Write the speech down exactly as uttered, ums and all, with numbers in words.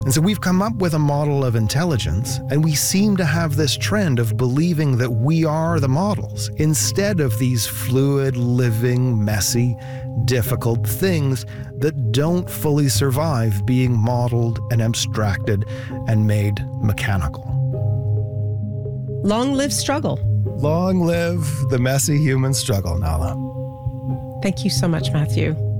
And so we've come up with a model of intelligence, and we seem to have this trend of believing that we are the models instead of these fluid, living, messy, difficult things that don't fully survive being modeled and abstracted and made mechanical. Long live struggle. Long live the messy human struggle, Nahla. Thank you so much, Matthew.